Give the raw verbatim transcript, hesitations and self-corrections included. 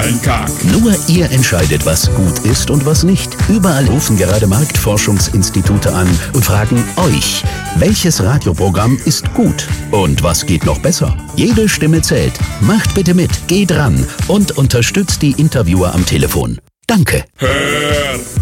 totalen Kack. Nur ihr entscheidet, was gut ist und was nicht. Überall rufen gerade Marktforschungsinstitute an und fragen euch, welches Radioprogramm ist gut und was geht noch besser? Jede Stimme zählt. Macht bitte mit, geht ran und unterstützt die Interviewer am Telefon. Danke. Hör